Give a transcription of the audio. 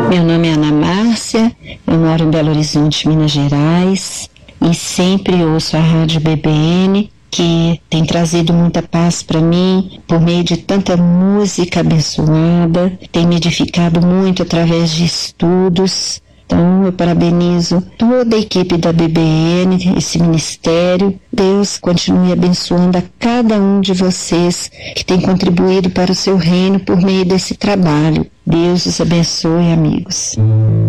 Meu nome é Ana Márcia, eu moro em Belo Horizonte, Minas Gerais, e sempre ouço a Rádio BBN, que tem trazido muita paz para mim, por meio de tanta música abençoada, tem me edificado muito através de estudos. Então, eu parabenizo toda a equipe da BBN, esse ministério. Deus continue abençoando a cada um de vocês que tem contribuído para o seu reino por meio desse trabalho. Deus os abençoe, amigos.